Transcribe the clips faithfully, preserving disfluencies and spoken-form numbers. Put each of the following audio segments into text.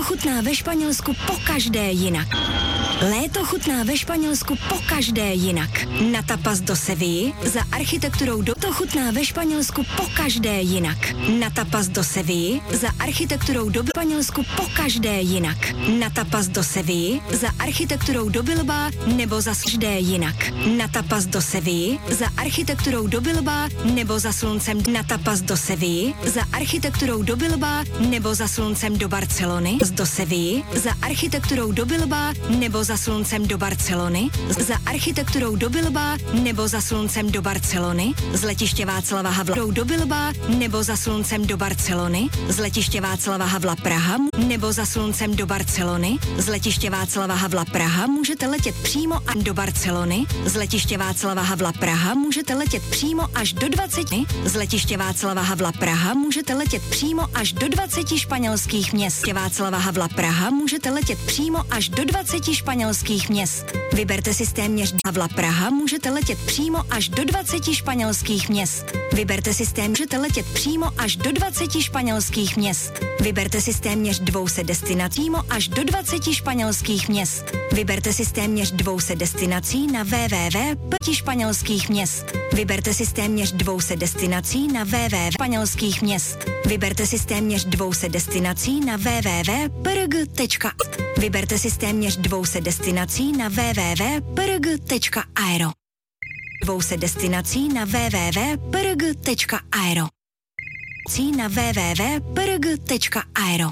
Léto chutná ve Španělsku pokaždé jinak. Léto chutná ve Španělsku pokaždé jinak. Na tapas do Sevilly za architekturou do to chutná ve Španělsku pokaždé jinak. Na tapas do Sevilly za architekturou do Španělsku pokaždé jinak. Na tapas do Sevilly za architekturou do Bilbao nebo za každé jinak. Na tapas do Sevilly za architekturou do Bilbao nebo za sluncem. Na tapas do Sevilly za architekturou do Bilbao nebo za sluncem do Barcelony. Do Sevilly za architekturou do Bilbao nebo za sluncem do Barcelony. Za architekturou do Bilbao nebo za sluncem do Barcelony. Z letiště Václava Havla do Bilbao nebo za sluncem do Barcelony. Z letiště Václava Havla Praha nebo za sluncem do Barcelony. Z letiště Václava Havla Praha můžete letět přímo a do Barcelony. Z letiště Václava Havla Praha můžete letět přímo až do dvacet. Z letiště Václava Havla Praha můžete letět přímo až do dvacet španělských měst. Václava Havla Praha můžete letět přímo až do dvacet španělských měst. Vyberte systém měř Havla Praha můžete letět přímo až do dvacet španělských měst. Vyberte systém můžete letět přímo až do dvacet španělských měst. Vyberte systém měř dvou set destinací přímo až do dvacet španělských měst. Vyberte systém měř dvou set destinací na www tečka španělských měst. Vyberte systém měř dvou set destinací na www španělských měst. Vyberte systém měř dvou set destinací na www tečka prg tečka Vyberte systém měř dvou set destinací na www tečka prg tečka aero. dvou set destinací na www tečka prg tečka aero. Na www tečka prg tečka aero.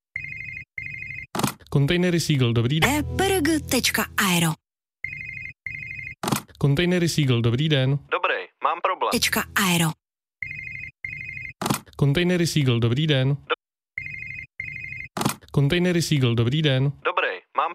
Kontejnery Seagull, dobrý den. prg tečka aero. Kontejnery Seagull, dobrý den. Dobrý, mám problém. Tečka aero. Kontejnery Seagull, dobrý den. Do... Kontejnery Seagull, dobrý den. Dobrý, mám...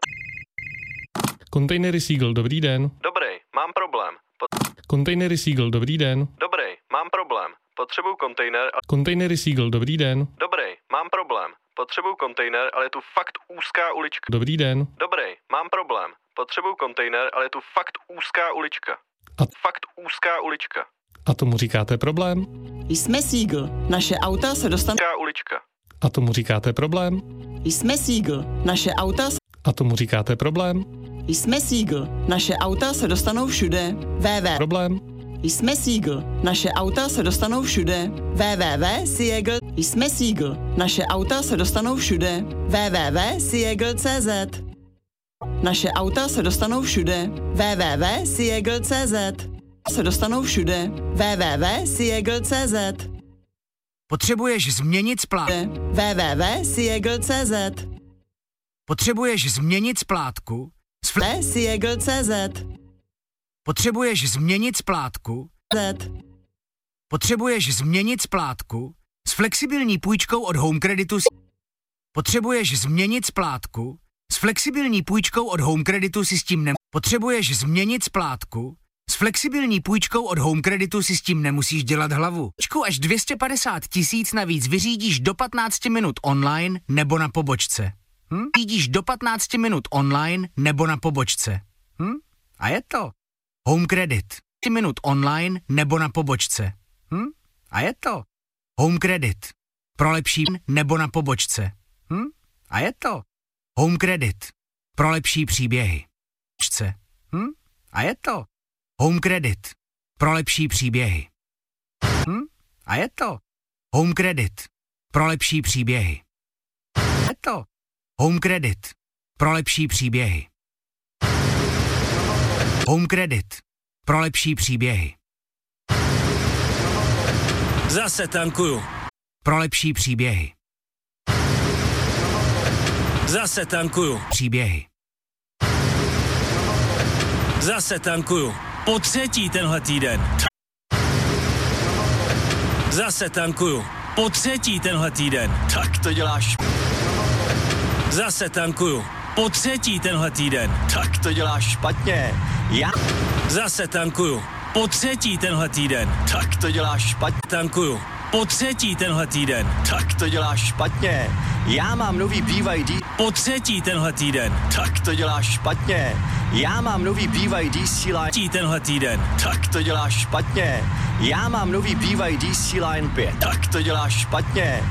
Kontejnery Seagull, dobrý den. Dobrý, mám problém. Po... Kontejnery Seagull, dobrý den. Dobrý, mám problém. Potřebuju kontejner a... Kontejnery Seagull, dobrý den. Dobrý, mám problém. Potřebuju kontejner, ale je tu fakt úzká ulička. Dobrý den. Dobrý, mám problém. Potřebuju kontejner, ale je tu fakt úzká ulička. A... Fakt úzká ulička. A tomu říkáte problém? Jsme Seagull. Naše auta se dostanou... Úzká ulička. A tomu říkáte problém? Jsme Seagull. Naše auta... A tomu říkáte problém? Jsme Seagull. Naše auta se dostanou všude. www. Problém? Jsme Seagull. Naše auta se dostanou všude. www. Seagull. Jsme Seagull. Naše auta se dostanou všude. www. Seagull tečka cé zet. Naše auta se dostanou všude. www. Seagull tečka cé zet. Se dostanou všude. www. Seagull tečka cé zet. Potřebuješ změnit splátku. www. Seagull tečka cé zet. Potřebuješ změnit splátku. Fle Seagull tečka cé zet. Potřebuješ změnit splátku. Z. Potřebuješ změnit splátku s flexibilní půjčkou od Home Creditu. Potřebuješ změnit splátku s flexibilní půjčkou od Home Creditu si s tím ne... Potřebuješ změnit splátku s flexibilní půjčkou od Home Creditu si s tím nemusíš dělat hlavu. Půjčku až dvě stě padesát tisíc navíc vyřídíš do patnáct minut online nebo na pobočce. Hm? Vyřídíš do patnáct minut online nebo na pobočce. Hm? A je to Home Credit. minut online nebo na pobočce. Hm? A je to Home Credit. Pro lepší nebo na pobočce. Hm? A je to Home Credit. Pro lepší příběhy. Hm? A je to Home Credit. Pro lepší příběhy. Hm? A je to Home Credit. Pro lepší příběhy. Je to Home Credit. Pro lepší příběhy. Home Credit. Pro lepší příběhy. Zase tankuju. Pro lepší příběhy. Zase tankuju. Příběhy. Zase tankuju. Po třetí tenhle týden. Zase tankuju. Po třetí tenhle týden. Tak to děláš. Zase tankuju. Po třetí tenhle týden. Tak to děláš špatně. Já... Zase tankuju. Po třetí tenhle týden. Tak to děláš špatně. Tankuju. Po třetí tenhle týden. Tak to děláš špatně. Já mám nový B Y D. Po třetí tenhle týden. Tak to děláš špatně. Já mám nový B Y D C-Line. tenhle týden. Tak to děláš špatně. Já mám nový B Y D C-Line pět. Tak to děláš špatně.